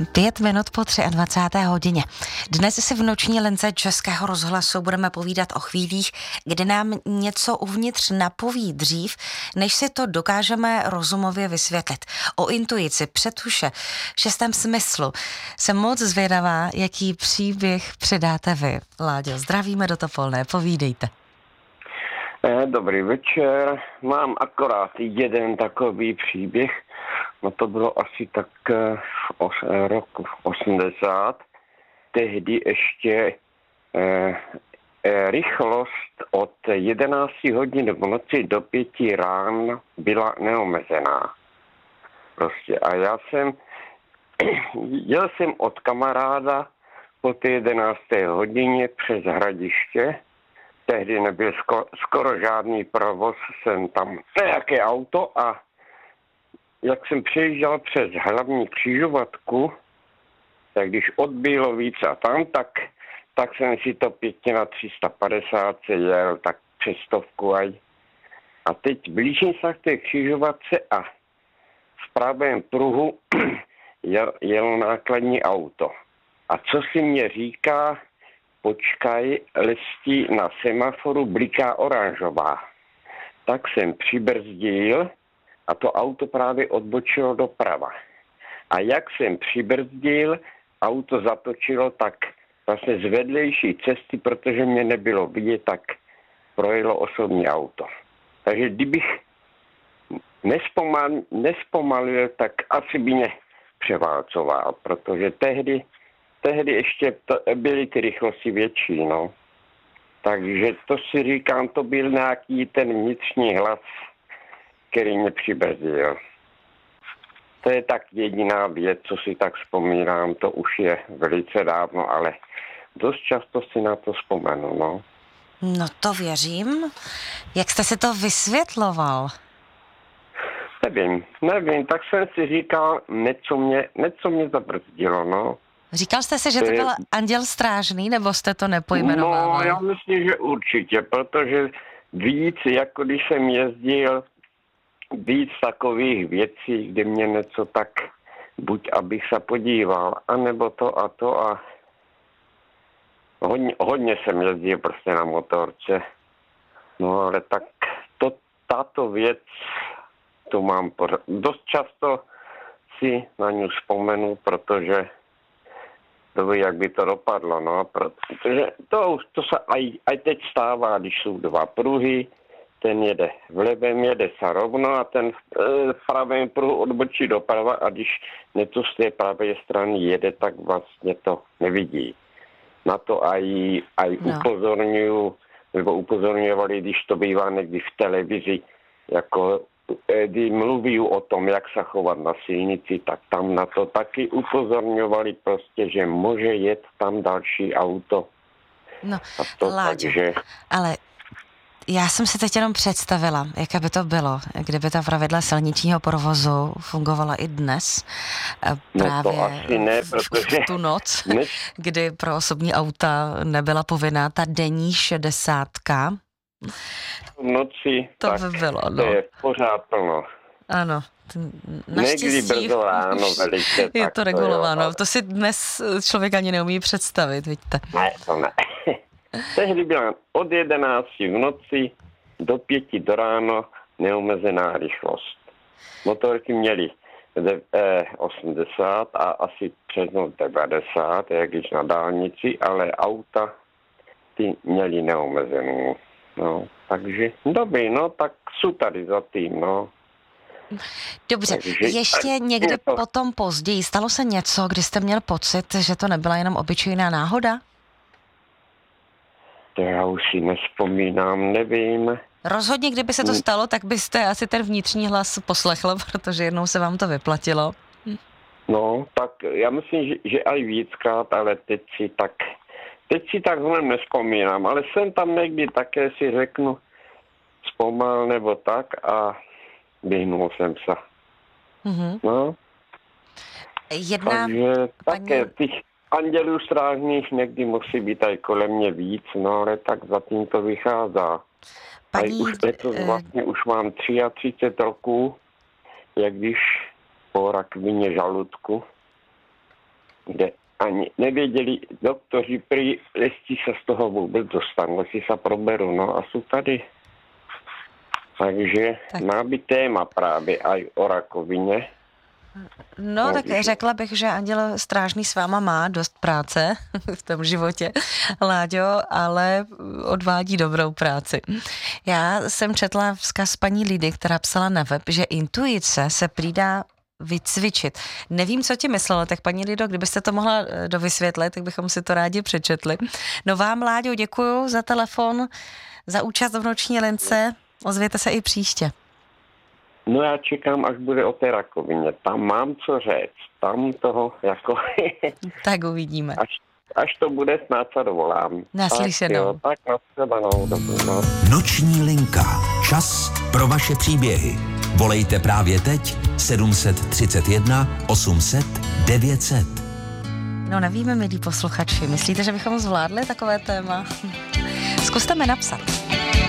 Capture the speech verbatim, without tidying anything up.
Pět minut po dvacáté třetí hodině. Dnes si v noční lince Českého rozhlasu budeme povídat o chvílích, kdy nám něco uvnitř napoví dřív, než si to dokážeme rozumově vysvětlit. O intuici, předtuše, šestém smyslu. Jsem moc zvědavá, jaký příběh předáte vy. Láďo, zdravíme do Topolné, povídejte. Dobrý večer. Mám akorát jeden takový příběh. No to bylo asi tak v roku osmdesát. Tehdy ještě eh, eh, rychlost od jedenácti hodin v noci do pěti ráno byla neomezená. Prostě. A já jsem, jel jsem od kamaráda po té jedenácté hodině přes Hradiště. Tehdy nebyl skoro, skoro žádný provoz, jsem tam nějaké auto a jak jsem přejížděl přes hlavní křižovatku, tak když odbylo víc a tam, tak, tak jsem si to pěkně na tři sta padesát jel, tak přes stovku aj. A teď blížím se k té křižovatce a v pravém pruhu jel, jelo nákladní auto. A co si mě říká, počkaj, lestí na semaforu bliká oranžová. Tak jsem přibrzdil a to auto právě odbočilo doprava. A jak jsem přibrzdil, auto zatočilo tak vlastně z vedlejší cesty, protože mě nebylo vidět, tak projelo osobní auto. Takže kdybych nespomal, nespomalil, tak asi by mě převálcoval, protože tehdy Tehdy ještě to, byly ty rychlosti větší, no. Takže to si říkám, to byl nějaký ten vnitřní hlas, který mě přibrzdil. To je tak jediná věc, co si tak vzpomínám, to už je velice dávno, ale dost často si na to vzpomenu, no. No to věřím. Jak jste si to vysvětloval? Nevím, nevím, tak jsem si říkal, něco mě, něco mě zabrzdilo, no. Říkal jste si, že to byl anděl strážný, nebo jste to nepojmenoval? No, já myslím, že určitě, protože víc, jako když jsem jezdil, víc takových věcí, kde mě něco tak, buď abych se podíval, anebo to a to a hodně, hodně jsem jezdil prostě na motorce. No, ale tak to, tato věc, tu mám pořád. Dost často si na ní vzpomenu, protože to by, jak by to dopadlo, no, protože to, to se aj, aj teď stává, když jsou dva pruhy, ten jede v levém, jede se rovno a ten v pravém pruhu odbočí doprava a když něco z té pravé strany jede, tak vlastně to nevidí. Na to aj, aj no. upozorňuju, nebo upozorňovali, když to bývá někdy v televizi, jako kdy mluví o tom, jak se chovat na silnici, tak tam na to taky upozorňovali prostě, že může jet tam další auto. No, to, Láďo, takže... ale já jsem si teď jenom představila, jaké by to bylo, kdyby ta pravidla silničního provozu fungovala i dnes, právě no to asi ne, protože... v tu noc, ne... kdy pro osobní auta nebyla povinná ta denní šedesátka. V noci, to tak by bylo, no. To je pořád plno. Ano. Někdy brzo ráno velice. Je to regulováno, to, to si dnes člověk ani neumí představit, vidíte. Ne, to ne. Tehdy byla od jedenácti v noci do pěti do ráno neomezená rychlost. Motorky měly osmdesát a asi přes noc devadesát, jak již na dálnici, ale auta ty měly neomezenou. No, takže dobrý, no, tak jsou tady za tím, no. Dobře, takže, ještě někdy to... potom později stalo se něco, kdy jste měl pocit, že to nebyla jenom obyčejná náhoda? To já už si nespomínám, nevím. Rozhodně, kdyby se to stalo, tak byste asi ten vnitřní hlas poslechl, protože jednou se vám to vyplatilo. No, tak já myslím, že, že aj víckrát, ale teď si tak... Teď si takhle nespomínám, ale jsem tam někdy také si řeknu zpomal nebo tak a vyhnul jsem se. Mm-hmm. No. Jedna... Takže paní... také těch andělů strážných někdy musí být aj kolem mě víc, no ale tak zatím to vychází. Paní... Už letos vlastně už mám třicet tři roků, jak když po rakovině žaludku. kde ani nevěděli doktoři, prý, jestli se z toho vůbec dostanu, jestli se proberu, no a jsou tady. Takže tak. Má být téma právě aj o rakovině. No, no tak víš. Řekla bych, že Anděl Strážný s váma má dost práce v tom životě, Láďo, ale odvádí dobrou práci. Já jsem četla vzkaz paní Lidy, která psala na web, že intuice se přidá vycvičit. Nevím, co ti myslela, tak paní Lido, kdybyste to mohla dovysvětlit, tak bychom si to rádi přečetli. No vám, Láďo, děkuju za telefon, za účast v noční lince, ozvěte se i příště. No já čekám, až bude o té rakovině. Tam mám co říct. Tam toho jako... Tak uvidíme. Až, až to bude, snad se dovolám. Naslyšenou. Tak, tak naslyšenou. No. Noční linka. Čas pro vaše příběhy. Volejte právě teď sedm set třicet jedna osm set devět set. No nevíme, milí posluchači. Myslíte, že bychom zvládli takové téma? Zkuste mi napsat.